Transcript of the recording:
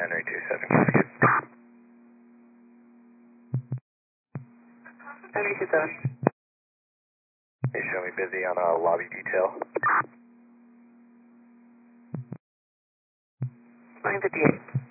Henry 27. Henry 27. Hey, show me busy on lobby detail. 958.